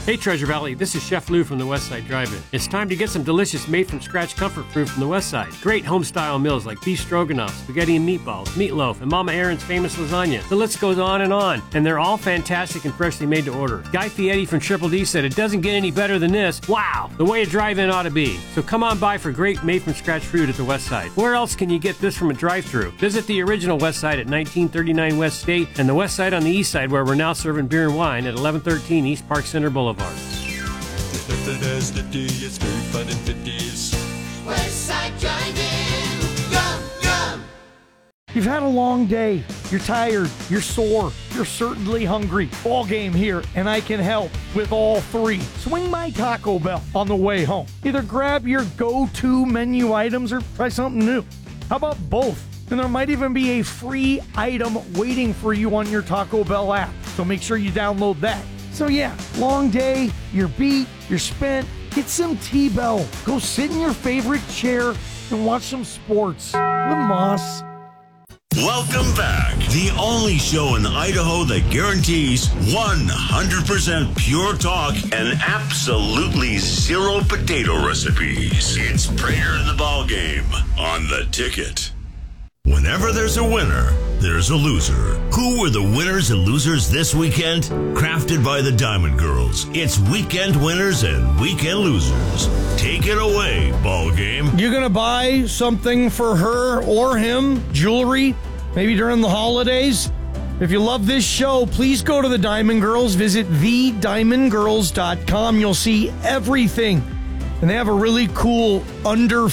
Hey Treasure Valley, this is Chef Lou from the Westside Drive-In. It's time to get some delicious made-from-scratch comfort food from the Westside. Great home-style meals like beef stroganoff, spaghetti and meatballs, meatloaf, and Mama Erin's famous lasagna. The list goes on, and they're all fantastic and freshly made to order. Guy Fieri from Triple D said it doesn't get any better than this. Wow, the way a drive-in ought to be. So come on by for great made-from-scratch food at the Westside. Where else can you get this from a drive-thru? Visit the original Westside at 1939 West State and the Westside on the East Side, where we're now serving beer and wine at 1113 East Park Center Boulevard. It's very fun and fifties. Westside Drive-In. Yum, yum. You've had a long day. You're tired. You're sore. You're certainly hungry. Ball game here, and I can help with all three. Swing by Taco Bell on the way home. Either grab your go-to menu items or try something new. How about both? And there might even be a free item waiting for you on your Taco Bell app. So make sure you download that. So yeah, long day, you're beat, you're spent, get some T-Bell. Go sit in your favorite chair and watch some sports. The Moss. Welcome back. The only show in Idaho that guarantees 100% pure talk and absolutely zero potato recipes. It's Prater in the Ball Game on The Ticket. Whenever there's a winner, there's a loser. Who were the winners and losers this weekend? Crafted by the Diamond Girls. It's weekend winners and weekend losers. Take it away, Ball Game. You gonna buy something for her or him? Jewelry? Maybe during the holidays? If you love this show, please go to the Diamond Girls. Visit thediamondgirls.com. You'll see everything. And they have a really cool under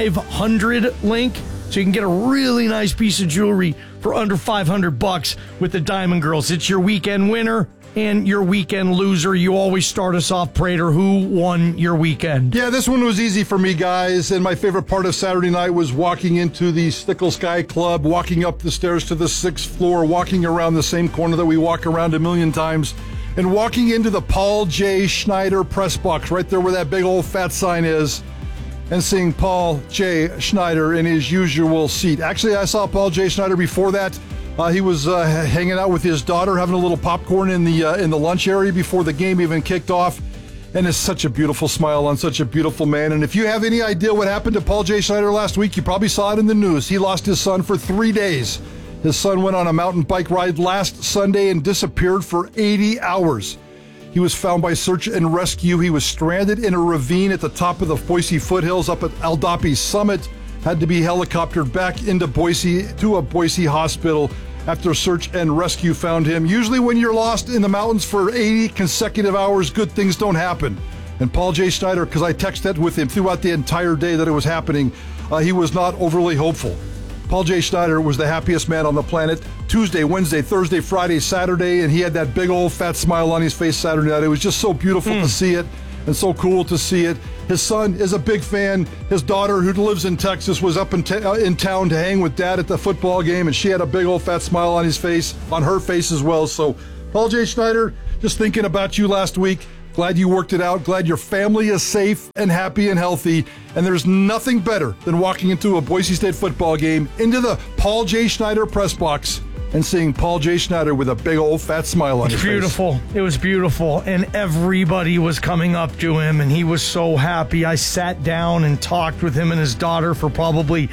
500 link. So you can get a really nice piece of jewelry for under $500 with the Diamond Girls. It's your weekend winner and your weekend loser. You always start us off, Prater. Who won your weekend? Yeah, this one was easy for me, guys. And my favorite part of Saturday night was walking into the Stickle Sky Club, walking up the stairs to the 6th floor, walking around the same corner that we walk around a million times, and walking into the Paul J. Schneider press box right there where that big old fat sign is, and seeing Paul J. Schneider in his usual seat. Actually, I saw Paul J. Schneider before that. He was hanging out with his daughter, having a little popcorn in the lunch area before the game even kicked off. And it's such a beautiful smile on such a beautiful man. And if you have any idea what happened to Paul J. Schneider last week, you probably saw it in the news. He lost his son for 3 days. His son went on a mountain bike ride last Sunday and disappeared for 80 hours. He was found by search and rescue. He was stranded in a ravine at the top of the Boise foothills up at Aldapi Summit. Had to be helicoptered back into Boise to a Boise hospital after search and rescue found him. Usually when you're lost in the mountains for 80 consecutive hours, good things don't happen. And Paul J. Schneider, because I texted with him throughout the entire day that it was happening, he was not overly hopeful. Paul J. Schneider was the happiest man on the planet Tuesday, Wednesday, Thursday, Friday, Saturday, and he had that big old fat smile on his face Saturday night. It was just so beautiful to see it and so cool to see it. His son is a big fan. His daughter, who lives in Texas, was up in town to hang with Dad at the football game, and she had a big old fat smile on her face as well. So, Paul J. Schneider, just thinking about you last week. Glad you worked it out. Glad your family is safe and happy and healthy. And there's nothing better than walking into a Boise State football game, into the Paul J. Schneider press box, and seeing Paul J. Schneider with a big old fat smile on his face. Beautiful. It was beautiful. And everybody was coming up to him, and he was so happy. I sat down and talked with him and his daughter for probably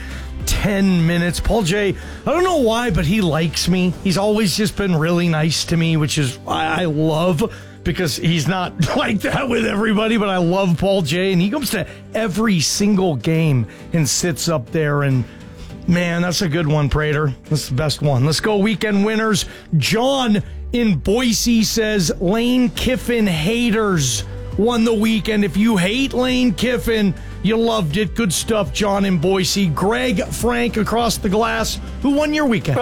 10 minutes. Paul J., I don't know why, but he likes me. He's always just been really nice to me, which is I love, because he's not like that with everybody, but I love Paul J., and he comes to every single game and sits up there, and man, that's a good one, Prater. That's the best one. Let's go weekend winners. John in Boise says Lane Kiffin haters won the weekend. If you hate Lane Kiffin, you loved it. Good stuff, John in Boise. Greg Frank across the glass. Who won your weekend?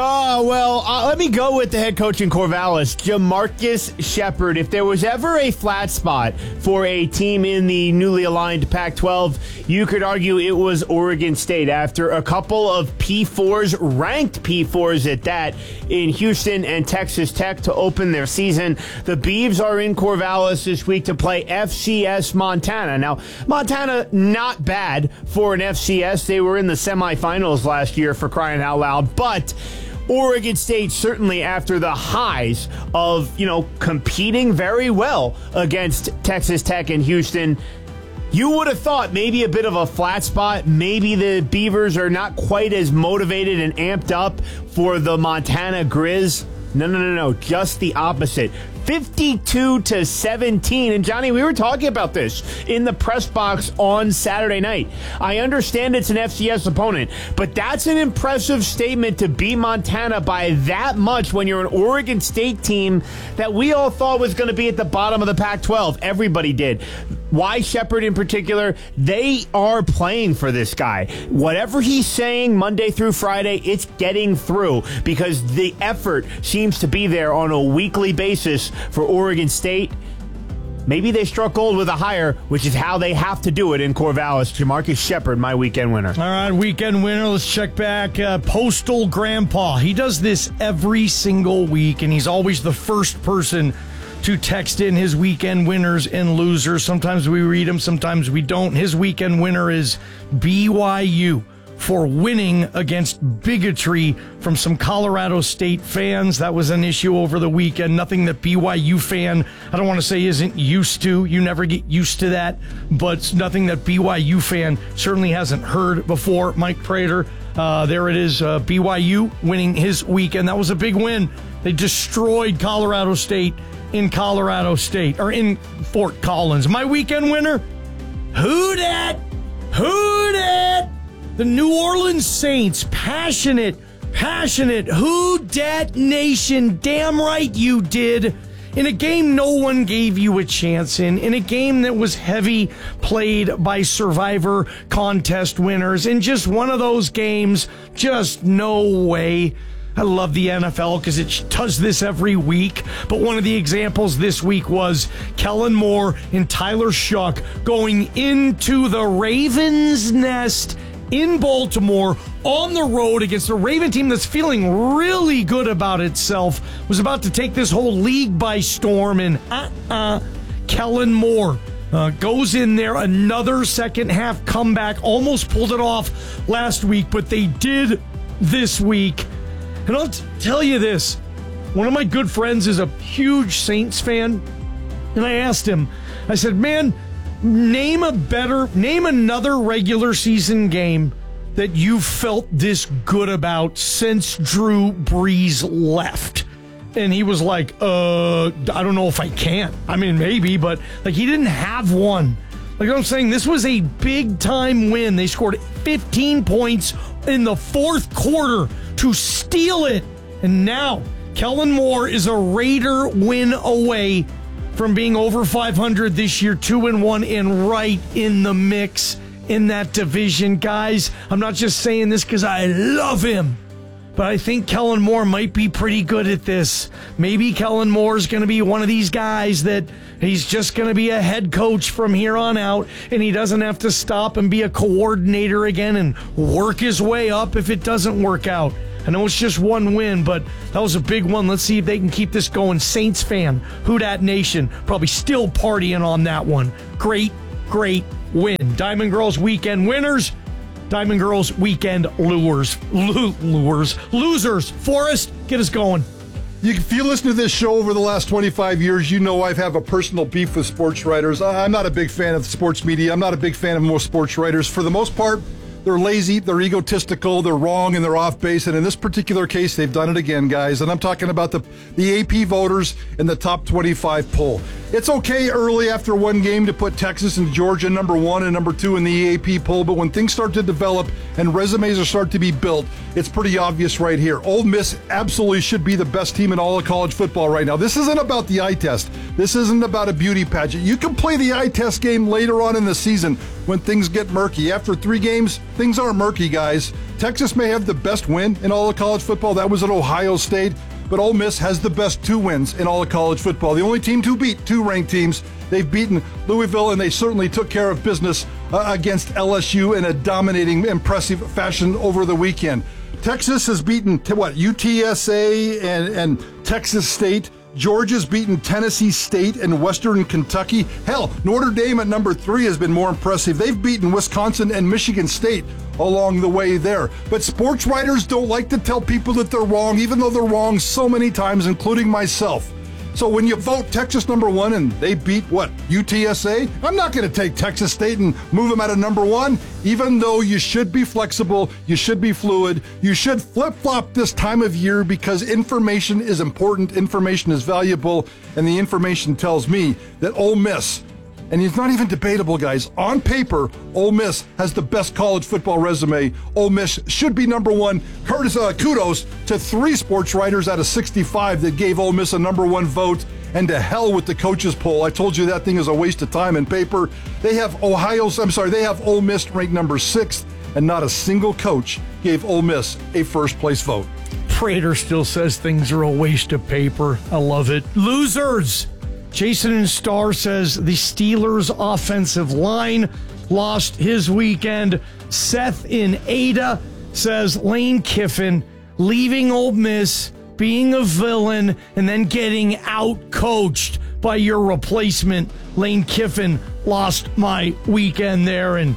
Let me go with the head coach in Corvallis, Jamarcus Shepard. If there was ever a flat spot for a team in the newly aligned Pac-12, you could argue it was Oregon State. After a couple of P4s, ranked P4s at that, in Houston and Texas Tech to open their season, the Beavs are in Corvallis this week to play FCS Montana. Now, Montana, not bad for an FCS. They were in the semifinals last year, for crying out loud. But Oregon State, certainly after the highs of, competing very well against Texas Tech and Houston, you would have thought maybe a bit of a flat spot. Maybe the Beavers are not quite as motivated and amped up for the Montana Grizz. No. Just the opposite. 52-17. And Johnny, we were talking about this in the press box on Saturday night. I understand it's an FCS opponent, but that's an impressive statement to beat Montana by that much when you're an Oregon State team that we all thought was going to be at the bottom of the Pac-12. Everybody did. Why Shepherd in particular? They are playing for this guy. Whatever he's saying Monday through Friday, it's getting through because the effort seems to be there on a weekly basis for Oregon State. Maybe they struck gold with a hire, which is how they have to do it in Corvallis. Jamarcus Shepherd, my weekend winner. All right, weekend winner. Let's check back. Postal Grandpa. He does this every single week, and he's always the first person to text in his weekend winners and losers. Sometimes we read them, sometimes we don't. His weekend winner is BYU for winning against bigotry from some Colorado State fans. That was an issue over the weekend. Nothing that BYU fan, I don't want to say isn't used to. You never get used to that, but nothing that BYU fan certainly hasn't heard before. Mike Prater, there it is, BYU winning his weekend. That was a big win. They destroyed Colorado State in Colorado State, or in Fort Collins. My weekend winner, who dat? The New Orleans Saints, passionate, who dat nation, damn right you did. In a game no one gave you a chance in a game that was heavy played by Survivor contest winners, in just one of those games, just no way. I love the NFL because it does this every week. But one of the examples this week was Kellen Moore and Tyler Shuck going into the Ravens' nest in Baltimore on the road against a Raven team that's feeling really good about itself, was about to take this whole league by storm, and Kellen Moore goes in there, another second half comeback, almost pulled it off last week, but they did this week. And I'll tell you this, one of my good friends is a huge Saints fan, and I asked him, I said, man, name another regular season game that you felt this good about since Drew Brees left. And he was like, I don't know if I can. I mean, maybe, but like he didn't have one. Like I'm saying, this was a big time win. They scored 15 points in the fourth quarter to steal it. And now Kellen Moore is a Raider win away from being over 500 this year, 2-1, and right in the mix in that division. Guys, I'm not just saying this because I love him, but I think Kellen Moore might be pretty good at this. Maybe Kellen Moore is going to be one of these guys that he's just going to be a head coach from here on out, and he doesn't have to stop and be a coordinator again and work his way up if it doesn't work out. I know it's just one win, but that was a big one. Let's see if they can keep this going. Saints fan, who dat nation, probably still partying on that one. Great win. Diamond Girls weekend winners. Diamond Girls weekend losers. Forrest, get us going. If you listen to this show over the last 25 years, you know I've a personal beef with sports writers. I'm not a big fan of sports media. I'm not a big fan of most sports writers. For the most part, they're lazy, they're egotistical, they're wrong, and they're off base. And in this particular case, they've done it again, guys. And I'm talking about the AP voters in the top 25 poll. It's okay early after one game to put Texas and Georgia number 1 and number 2 in the AP poll, but when things start to develop and resumes are start to be built, it's pretty obvious right here. Ole Miss absolutely should be the best team in all of college football right now. This isn't about the eye test. This isn't about a beauty pageant. You can play the eye test game later on in the season when things get murky. After 3 games, things aren't murky, guys. Texas may have the best win in all of college football. That was at Ohio State. But Ole Miss has the best 2 wins in all of college football. The only team to beat 2 ranked teams. They've beaten Louisville, and they certainly took care of business against LSU in a dominating, impressive fashion over the weekend. Texas has beaten, UTSA and Texas State Georgia's beaten Tennessee State and Western Kentucky. Hell, Notre Dame at number 3 has been more impressive. They've beaten Wisconsin and Michigan State along the way there. But sports writers don't like to tell people that they're wrong, even though they're wrong so many times, including myself. So when you vote Texas number 1 and they beat, UTSA? I'm not going to take Texas State and move them out of number 1, even though you should be flexible, you should be fluid, you should flip-flop this time of year because information is important, information is valuable, and the information tells me that Ole Miss, and it's not even debatable, guys. On paper, Ole Miss has the best college football resume. Ole Miss should be number 1. Kudos to 3 sports writers out of 65 that gave Ole Miss a number 1 vote. And to hell with the coaches poll. I told you that thing is a waste of time and paper. They have Ole Miss ranked number 6, and not a single coach gave Ole Miss a first place vote. Prater still says things are a waste of paper. I love it. Losers! Jason in Star says the Steelers' offensive line lost his weekend. Seth in Ada says Lane Kiffin leaving Ole Miss, being a villain, and then getting out-coached by your replacement. Lane Kiffin lost my weekend there. And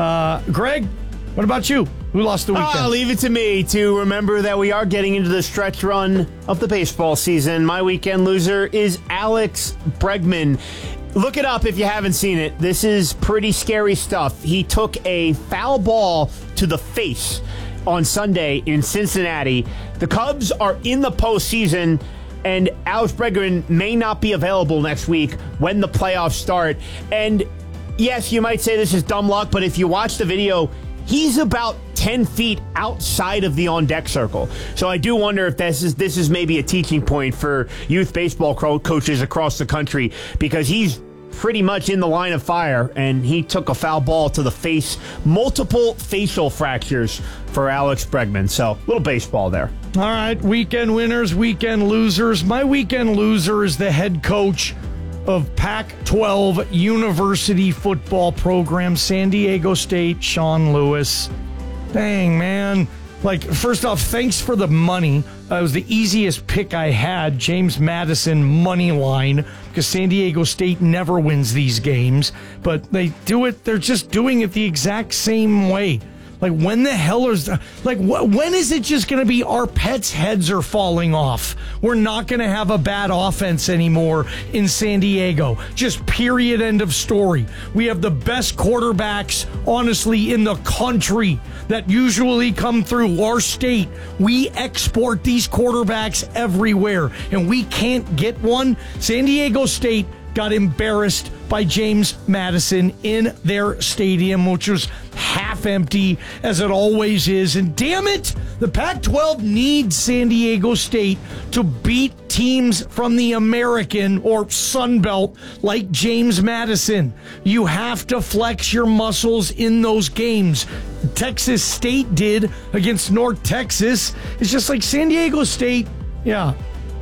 Greg, what about you? Who lost the weekend? I'll leave it to me to remember that we are getting into the stretch run of the baseball season. My weekend loser is Alex Bregman. Look it up if you haven't seen it. This is pretty scary stuff. He took a foul ball to the face on Sunday in Cincinnati. The Cubs are in the postseason, and Alex Bregman may not be available next week when the playoffs start. And yes, you might say this is dumb luck, but if you watch the video, he's about 10 feet outside of the on-deck circle. So I do wonder if this is maybe a teaching point for youth baseball coaches across the country, because he's pretty much in the line of fire, and he took a foul ball to the face. Multiple facial fractures for Alex Bregman. So a little baseball there. All right, weekend winners, weekend losers. My weekend loser is the head coach of Pac-12 University football program, San Diego State, Sean Lewis. Dang, man. First off, thanks for the money. It was the easiest pick I had, James Madison money line, because San Diego State never wins these games. But they do it, they're just doing it the exact same way. When the hell is... when is it just going to be our pets' heads are falling off? We're not going to have a bad offense anymore in San Diego. Just period, end of story. We have the best quarterbacks, honestly, in the country that usually come through our state. We export these quarterbacks everywhere, and we can't get one. San Diego State got embarrassed by James Madison in their stadium, which was half empty, as it always is. And damn it, the Pac-12 needs San Diego State to beat teams from the American or Sun Belt like James Madison. You have to flex your muscles in those games. Texas State did against North Texas. It's just like San Diego State. Yeah.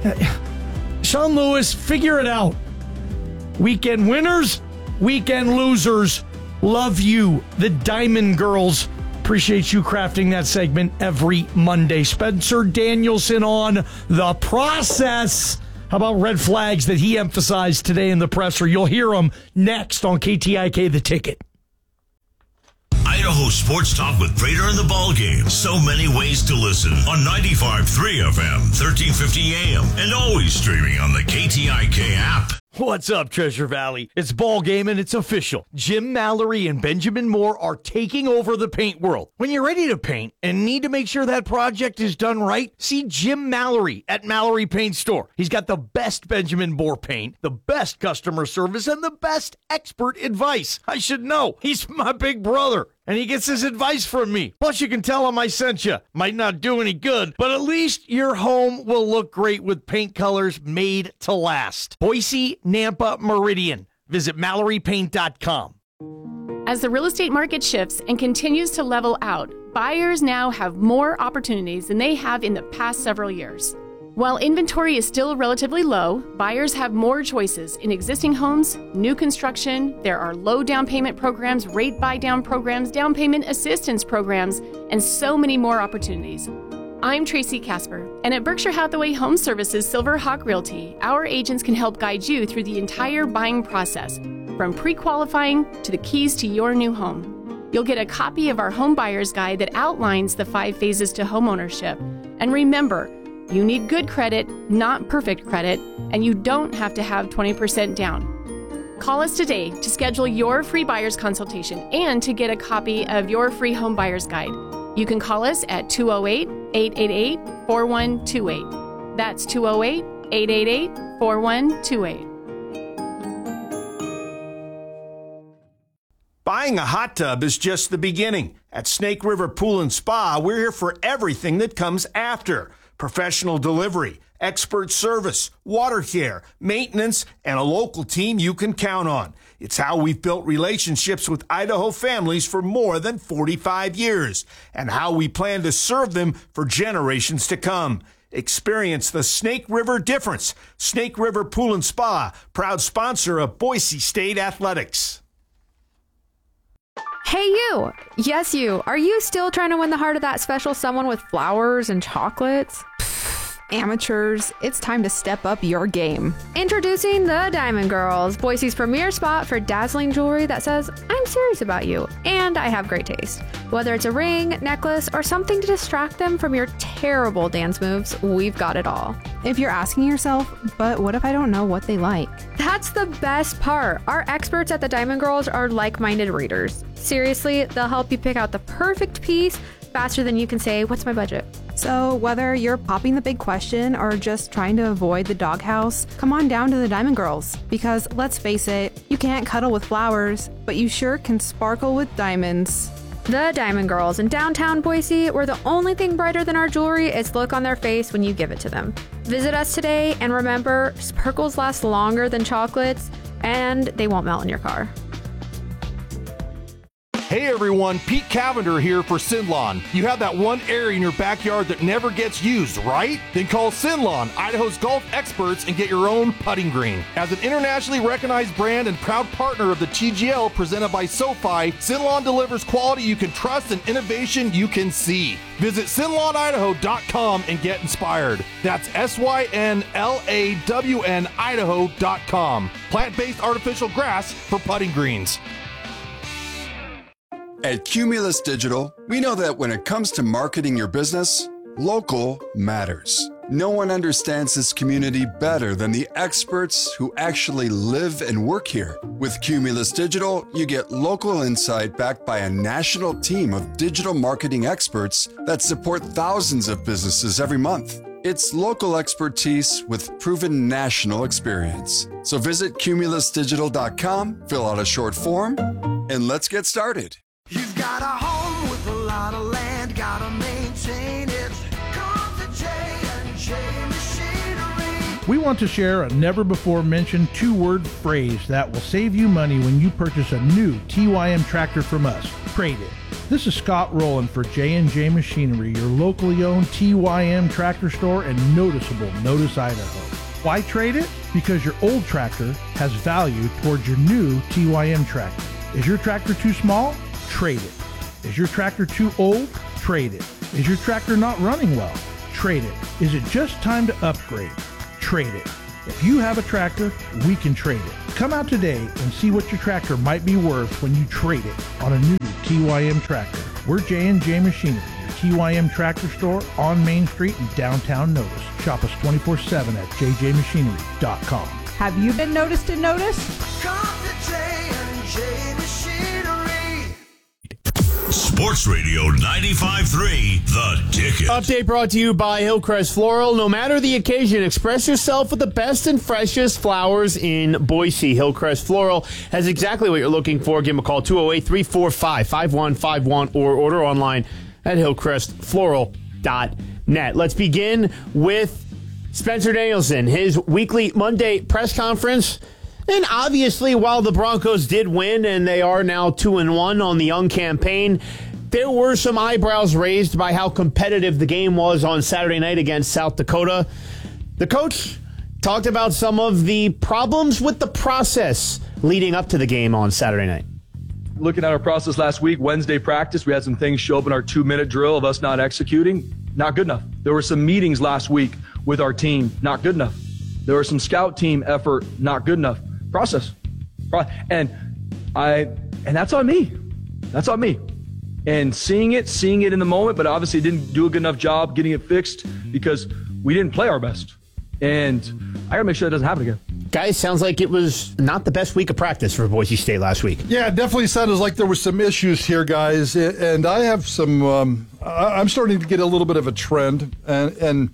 Sean Lewis, figure it out. Weekend winners, weekend losers. Love you, the Diamond Girls. Appreciate you crafting that segment every Monday. Spencer Danielson on The Process. How about red flags that he emphasized today in the presser? You'll hear them next on KTIK The Ticket. Idaho Sports Talk with Prater and the Ball Game. So many ways to listen on 95.3 FM, 1350 AM, and always streaming on the KTIK app. What's up, Treasure Valley? It's ball game and it's official. Jim Mallory and Benjamin Moore are taking over the paint world. When you're ready to paint and need to make sure that project is done right, see Jim Mallory at Mallory Paint Store. He's got the best Benjamin Moore paint, the best customer service, and the best expert advice. I should know. He's my big brother, and he gets his advice from me. Plus, you can tell him I sent you. Might not do any good, but at least your home will look great with paint colors made to last. Boise, Nampa, Meridian. Visit MalloryPaint.com. As the real estate market shifts and continues to level out, buyers now have more opportunities than they have in the past several years. While inventory is still relatively low, buyers have more choices in existing homes, new construction. There are low down payment programs, rate buy down programs, down payment assistance programs, and so many more opportunities. I'm Tracy Casper, and at Berkshire Hathaway Home Services Silver Hawk Realty, our agents can help guide you through the entire buying process, from pre-qualifying to the keys to your new home. You'll get a copy of our home buyer's guide that outlines the 5 phases to homeownership. And remember, you need good credit, not perfect credit, and you don't have to have 20% down. Call us today to schedule your free buyer's consultation and to get a copy of your free home buyer's guide. You can call us at 208-888-4128. That's 208-888-4128. Buying a hot tub is just the beginning. At Snake River Pool and Spa, we're here for everything that comes after. Professional delivery, expert service, water care, maintenance, and a local team you can count on. It's how we've built relationships with Idaho families for more than 45 years, and how we plan to serve them for generations to come. Experience the Snake River difference. Snake River Pool and Spa, proud sponsor of Boise State Athletics. Hey, you! Yes, you. Are you still trying to win the heart of that special someone with flowers and chocolates? Amateurs, it's time to step up your game. Introducing the Diamond Girls, Boise's premier spot for dazzling jewelry that says, I'm serious about you, and I have great taste. Whether it's a ring, necklace, or something to distract them from your terrible dance moves, we've got it all. If you're asking yourself, but what if I don't know what they like? That's the best part. Our experts at the Diamond Girls are like-minded readers. Seriously, they'll help you pick out the perfect piece faster than you can say, what's my budget? So whether you're popping the big question or just trying to avoid the doghouse, come on down to the Diamond Girls. Because let's face it, you can't cuddle with flowers, but you sure can sparkle with diamonds. The Diamond Girls in downtown Boise, where the only thing brighter than our jewelry is the look on their face when you give it to them. Visit us today, and remember, sparkles last longer than chocolates, and they won't melt in your car. Hey everyone, Pete Cavender here for Sinlon. You have that one area in your backyard that never gets used, right? Then call Sinlon, Idaho's golf experts, and get your own putting green. As an internationally recognized brand and proud partner of the TGL presented by SoFi, Sinlon delivers quality you can trust and innovation you can see. Visit SinlonIdaho.com and get inspired. That's SYNLAWN Idaho.com. Plant-based artificial grass for putting greens. At Cumulus Digital, we know that when it comes to marketing your business, local matters. No one understands this community better than the experts who actually live and work here. With Cumulus Digital, you get local insight backed by a national team of digital marketing experts that support thousands of businesses every month. It's local expertise with proven national experience. So visit cumulusdigital.com, fill out a short form, and let's get started. You've got a home with a lot of land, gotta maintain it. Come to J&J Machinery. We want to share a never-before-mentioned 2-word phrase that will save you money when you purchase a new TYM tractor from us. Trade it. This is Scott Rowland for J&J Machinery, your locally owned TYM tractor store and noticeable Notice, Idaho. Why trade it? Because your old tractor has value towards your new TYM tractor. Is your tractor too small? Trade it. Is your tractor too old? Trade it. Is your tractor not running well? Trade it. Is it just time to upgrade? Trade it. If you have a tractor, we can trade it. Come out today and see what your tractor might be worth when you trade it on a new TYM tractor. We're J&J Machinery, your TYM tractor store on Main Street in downtown Notice. Shop us 24/7 at jjmachinery.com. Have you been noticed and noticed? Come to J&J Machinery. Sports Radio 95.3, The Ticket. Update brought to you by Hillcrest Floral. No matter the occasion, express yourself with the best and freshest flowers in Boise. Hillcrest Floral has exactly what you're looking for. Give them a call, 208-345-5151, or order online at hillcrestfloral.net. Let's begin with Spencer Danielson, his weekly Monday press conference. And obviously, while the Broncos did win and they are now 2-1 on the young campaign, there were some eyebrows raised by how competitive the game was on Saturday night against South Dakota. The coach talked about some of the problems with the process leading up to the game on Saturday night. Looking at our process last week, Wednesday practice, we had some things show up in our 2-minute drill of us not executing. not good enough. There were some meetings last week with our team, not good enough. There was some scout team effort, not good enough. Process. And that's on me. That's on me. And seeing it in the moment, but obviously didn't do a good enough job getting it fixed because we didn't play our best. And I got to make sure that doesn't happen again. Guys, sounds like it was not the best week of practice for Boise State last week. Yeah, it definitely sounded like there were some issues here, guys. And I have some, I'm starting to get a little bit of a trend. And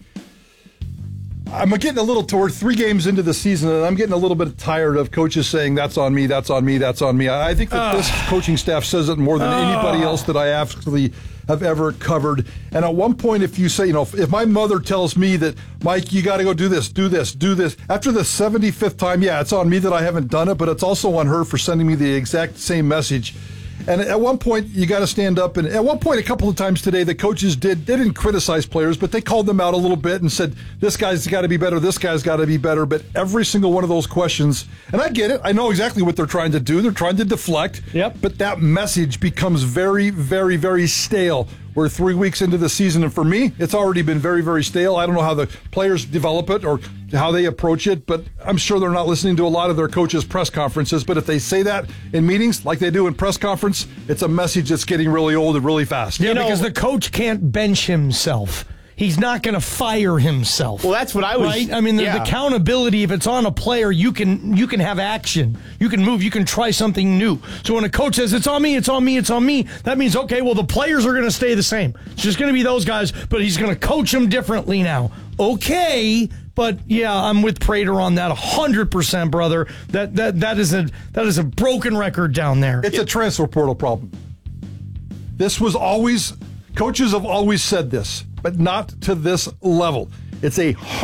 I'm getting a little toward 3 games into the season, and I'm getting a little bit tired of coaches saying, that's on me, that's on me, that's on me. I think that this coaching staff says it more than anybody else that I actually have ever covered. And at one point, if you say, if my mother tells me that, Mike, you got to go do this, after the 75th time, yeah, it's on me that I haven't done it, but it's also on her for sending me the exact same message. And at one point, you got to stand up. And at one point, a couple of times today, the coaches didn't criticize players, but they called them out a little bit and said, this guy's got to be better, this guy's got to be better. But every single one of those questions, and I get it, I know exactly what they're trying to do. They're trying to deflect. Yep. But that message becomes very, very, very stale. We're 3 weeks into the season, and for me, it's already been very, very stale. I don't know how the players develop it or how they approach it, but I'm sure they're not listening to a lot of their coaches' press conferences. But if they say that in meetings like they do in press conference, it's a message that's getting really old and really fast. Yeah, because the coach can't bench himself. He's not going to fire himself. Well, that's what I was. Right? I mean, the accountability, if it's on a player, you can have action. You can move. You can try something new. So when a coach says, it's on me, it's on me, it's on me, that means, okay, well, the players are going to stay the same. It's just going to be those guys, but he's going to coach them differently now. Okay, but yeah, I'm with Prater on that 100%, brother. That is a broken record down there. It's a transfer portal problem. This was always, coaches have always said this, but not to this level. It's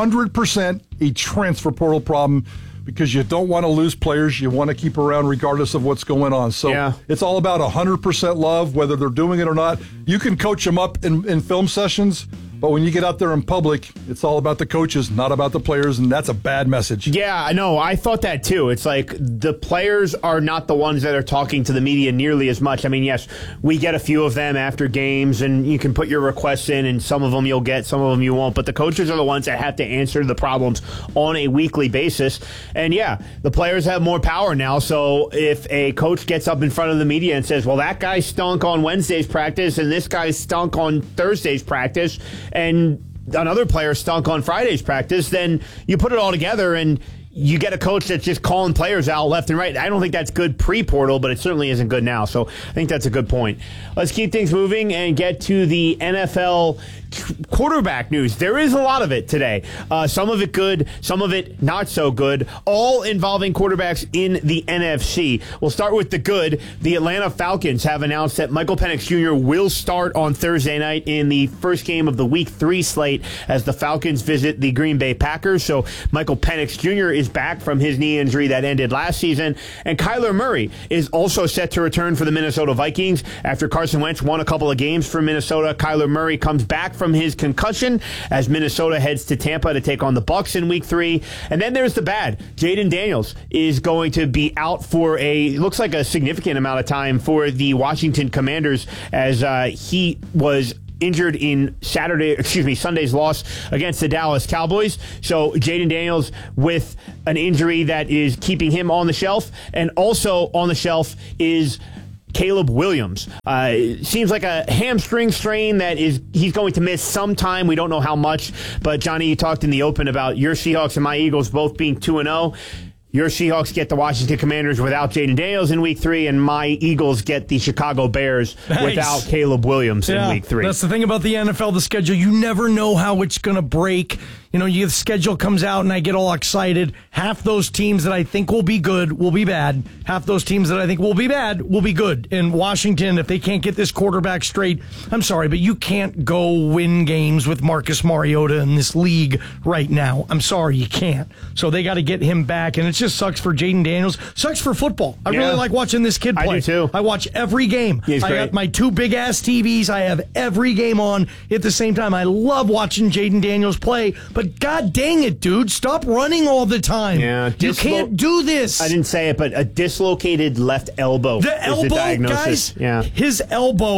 100% a transfer portal problem because you don't want to lose players. You want to keep around regardless of what's going on. So It's all about 100% love, whether they're doing it or not. You can coach them up in film sessions, but when you get out there in public, it's all about the coaches, not about the players, and that's a bad message. Yeah, I know. I thought that too. It's like the players are not the ones that are talking to the media nearly as much. I mean, yes, we get a few of them after games, and you can put your requests in, and some of them you'll get, some of them you won't. But the coaches are the ones that have to answer the problems on a weekly basis. And yeah, the players have more power now. So if a coach gets up in front of the media and says, well, that guy stunk on Wednesday's practice, and this guy stunk on Thursday's practice, and another player stunk on Friday's practice, then you put it all together and you get a coach that's just calling players out left and right. I don't think that's good pre-portal, but it certainly isn't good now. So I think that's a good point. Let's keep things moving and get to the NFL quarterback news. There is a lot of it today. Some of it good, some of it not so good, all involving quarterbacks in the NFC. We'll start with the good. The Atlanta Falcons have announced that Michael Penix Jr. will start on Thursday night in the first game of the Week 3 slate as the Falcons visit the Green Bay Packers. So Michael Penix Jr. is back from his knee injury that ended last season. And Kyler Murray is also set to return for the Minnesota Vikings. After Carson Wentz won a couple of games for Minnesota, Kyler Murray comes back from his concussion as Minnesota heads to Tampa to take on the Bucs in Week 3. And then there's the bad. Jaden Daniels is going to be out for looks like a significant amount of time for the Washington Commanders as he was injured in Sunday's loss against the Dallas Cowboys. So Jaden Daniels with an injury that is keeping him on the shelf. And also on the shelf is Caleb Williams. Seems like a hamstring strain that he's going to miss some time. We don't know how much. But Johnny, you talked in the open about your Seahawks and my Eagles both being 2-0. Your Seahawks get the Washington Commanders without Jaden Daniels in Week 3, and my Eagles get the Chicago Bears without Caleb Williams in Week 3. That's the thing about the NFL, the schedule. You never know how it's going to break. You know, the schedule comes out and I get all excited. Half those teams that I think will be good will be bad. Half those teams that I think will be bad will be good. And Washington, if they can't get this quarterback straight, I'm sorry, but you can't go win games with Marcus Mariota in this league right now. I'm sorry, you can't. So they got to get him back. And it just sucks for Jaden Daniels. Sucks for football. I really like watching this kid play. I do too. I watch every game. He's great. I got my 2 big-ass TVs. I have every game on at the same time. I love watching Jaden Daniels play, but God dang it, dude. Stop running all the time. Yeah, you can't do this. I didn't say it, but a dislocated left elbow. The elbow, diagnosis. guys, his elbow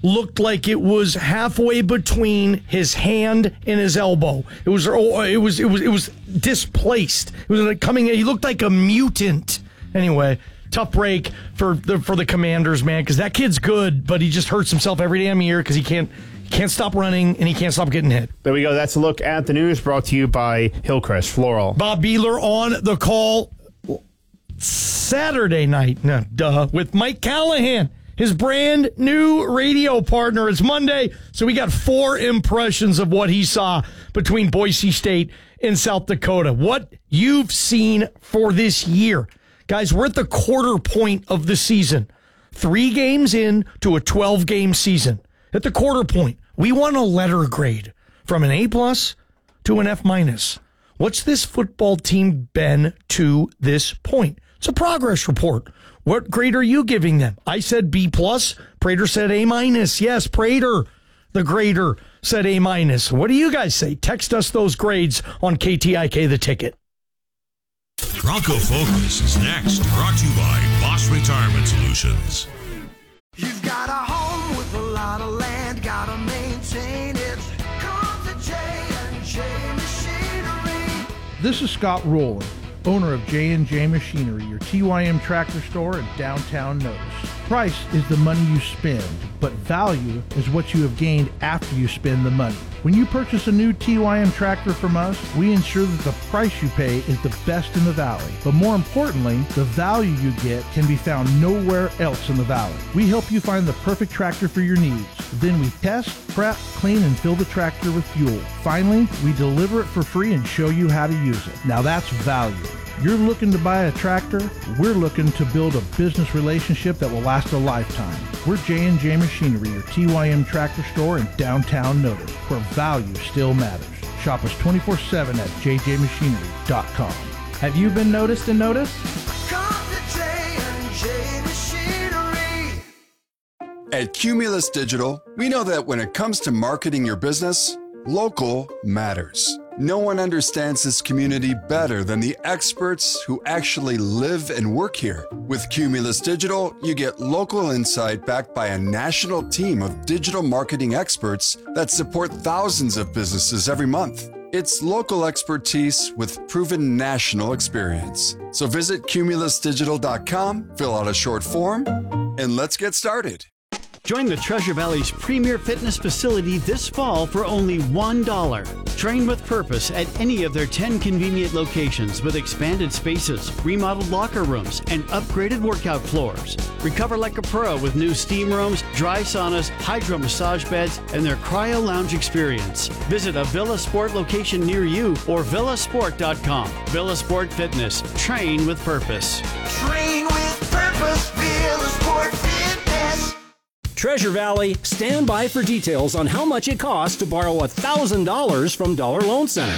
looked like it was halfway between his hand and his elbow. It was displaced. It was like coming. He looked like a mutant. Anyway, tough break for the Commanders, man, because that kid's good, but he just hurts himself every damn year because he can't stop running and he can't stop getting hit. There we go. That's a look at the news brought to you by Hillcrest Floral. Bob Beeler on the call Saturday night, with Mike Callahan, his brand new radio partner. It's Monday, so we got 4 impressions of what he saw between Boise State and South Dakota. What you've seen for this year. Guys, we're at the quarter point of the season. 3 games in to a 12-game season. At the quarter point, we want a letter grade from an A+ to an F-. What's this football team been to this point? It's a progress report. What grade are you giving them? I said B+. Prater said A-. Yes, Prater, the grader, said A-. What do you guys say? Text us those grades on KTIK The Ticket. Bronco Focus is next, brought to you by Boss Retirement Solutions. You've got a home with a lot of land, gotta maintain it. Come to J&J Machinery. This is Scott Rowland, owner of J&J Machinery, your TYM tractor store in downtown Notice. Price is the money you spend, but value is what you have gained after you spend the money. When you purchase a new TYM tractor from us, we ensure that the price you pay is the best in the valley. But more importantly, the value you get can be found nowhere else in the valley. We help you find the perfect tractor for your needs. Then we test, prep, clean, and fill the tractor with fuel. Finally, we deliver it for free and show you how to use it. Now that's value. You're looking to buy a tractor, we're looking to build a business relationship that will last a lifetime. We're J&J Machinery, your TYM tractor store in downtown Notice, where value still matters. Shop us 24/7 at jjmachinery.com. Have you been noticed and noticed? Come to J&J Machinery. At Cumulus Digital, we know that when it comes to marketing your business, local matters. No one understands this community better than the experts who actually live and work here. With Cumulus Digital, you get local insight backed by a national team of digital marketing experts that support thousands of businesses every month. It's local expertise with proven national experience. So visit cumulusdigital.com, fill out a short form, and let's get started. Join the Treasure Valley's premier fitness facility this fall for only $1. Train with purpose at any of their 10 convenient locations with expanded spaces, remodeled locker rooms, and upgraded workout floors. Recover like a pro with new steam rooms, dry saunas, hydro massage beds, and their cryo lounge experience. Visit a Villa Sport location near you or villasport.com. Villa Sport Fitness. Train with purpose. Train with purpose, Villa Sport Fitness. Treasure Valley, stand by for details on how much it costs to borrow $1,000 from Dollar Loan Center.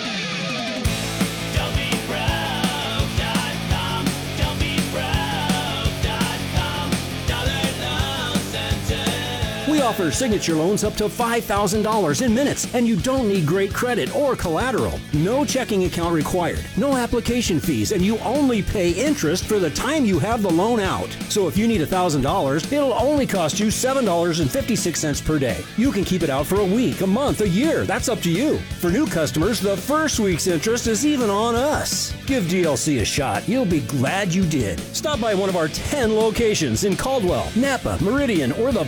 We offer signature loans up to $5,000 in minutes, and you don't need great credit or collateral. No checking account required, no application fees, and you only pay interest for the time you have the loan out. So if you need $1,000, it'll only cost you $7.56 per day. You can keep it out for a week, a month, a year. That's up to you. For new customers, the first week's interest is even on us. Give DLC a shot. You'll be glad you did. Stop by one of our 10 locations in Caldwell, Napa, Meridian, or the